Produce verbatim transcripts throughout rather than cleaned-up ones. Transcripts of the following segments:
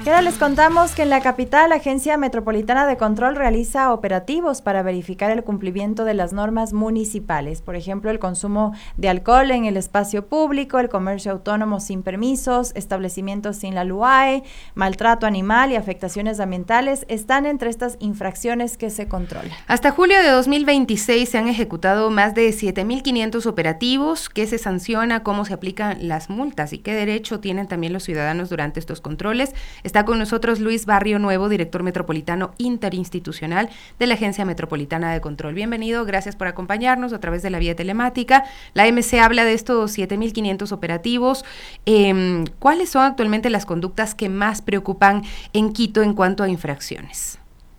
Y ahora les contamos que en la capital, la Agencia Metropolitana de Control realiza operativos para verificar el cumplimiento de las normas municipales. Por ejemplo, el consumo de alcohol en el espacio público, el comercio autónomo sin permisos, establecimientos sin la L U A E, maltrato animal y afectaciones ambientales están entre estas infracciones que se controlan. Hasta julio de dos mil veintiséis se han ejecutado más de siete mil quinientos operativos. ¿Qué se sanciona? ¿Cómo se aplican las multas? ¿Y qué derecho tienen también los ciudadanos durante estos controles? Está con nosotros Luis Barrio Nuevo, director metropolitano interinstitucional de la Agencia Metropolitana de Control. Bienvenido, gracias por acompañarnos a través de la vía telemática. La A M C habla de estos siete mil quinientos operativos. Eh, ¿Cuáles son actualmente las conductas que más preocupan en Quito en cuanto a infracciones?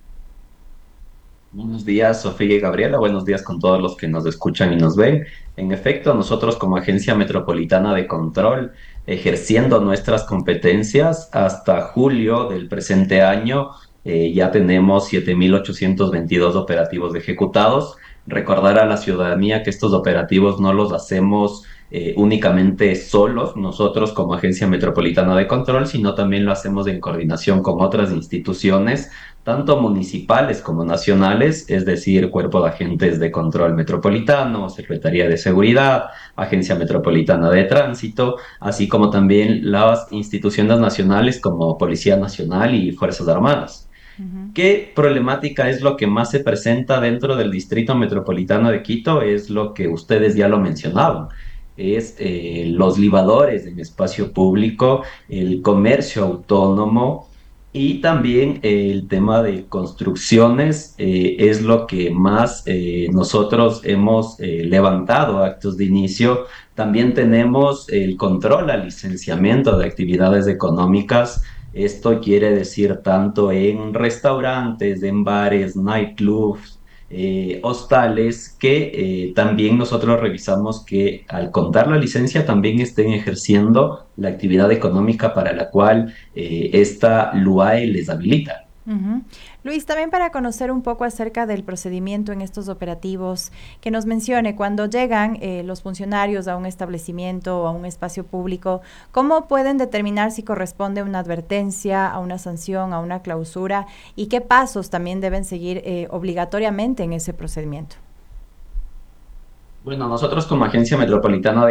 Buenos días, Sofía y Gabriela. Buenos días con todos los que nos escuchan y nos ven. En efecto, nosotros como Agencia Metropolitana de Control, ejerciendo nuestras competencias hasta julio del presente año, eh, ya tenemos siete mil ochocientos veintidós operativos ejecutados. Recordar a la ciudadanía que estos operativos no los hacemos eh, únicamente solos, nosotros como Agencia Metropolitana de Control, sino también lo hacemos en coordinación con otras instituciones tanto municipales como nacionales, es decir, Cuerpo de Agentes de Control Metropolitano, Secretaría de Seguridad, Agencia Metropolitana de Tránsito, así como también las instituciones nacionales como Policía Nacional y Fuerzas Armadas. Uh-huh. ¿Qué problemática es lo que más se presenta dentro del Distrito Metropolitano de Quito? Es lo que ustedes ya lo mencionaban. Es eh, los libadores en espacio público, el comercio autónomo, y también eh, el tema de construcciones eh, es lo que más eh, nosotros hemos eh, levantado actos de inicio. También tenemos el control al licenciamiento de actividades económicas. Esto quiere decir tanto en restaurantes, en bares, nightclubs, Eh, hostales, que eh, también nosotros revisamos que al contar la licencia también estén ejerciendo la actividad económica para la cual eh, esta L U A E les habilita. Uh-huh. Luis, también para conocer un poco acerca del procedimiento en estos operativos, que nos mencione cuando llegan eh, los funcionarios a un establecimiento o a un espacio público, ¿cómo pueden determinar si corresponde a una advertencia, a una sanción, a una clausura y qué pasos también deben seguir eh, obligatoriamente en ese procedimiento? Bueno, nosotros como Agencia Metropolitana de